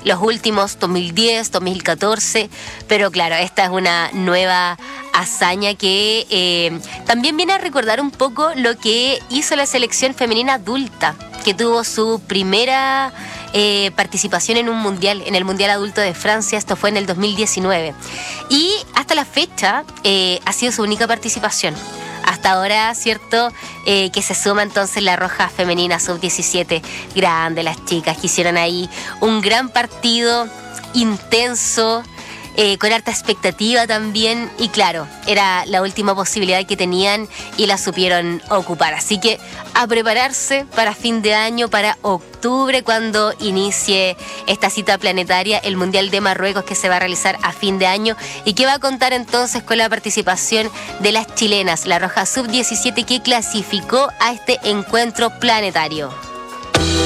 los últimos 2010, 2014, pero claro, esta es una nueva hazaña que también viene a recordar un poco lo que hizo la selección femenina adulta, que tuvo su primera participación en un mundial, en el Mundial Adulto de Francia. Esto fue en el 2019 y hasta la fecha ha sido su única participación. Hasta ahora, ¿cierto? Que se suma entonces la Roja Femenina Sub-17. Grande las chicas que hicieron ahí un gran partido, intenso, con harta expectativa también. Y claro, era la última posibilidad que tenían y la supieron ocupar. Así que a prepararse para fin de año, para octubre, cuando inicie esta cita planetaria, el Mundial de Marruecos, que se va a realizar a fin de año y que va a contar entonces con la participación de las chilenas, la Roja Sub-17, que clasificó a este encuentro planetario.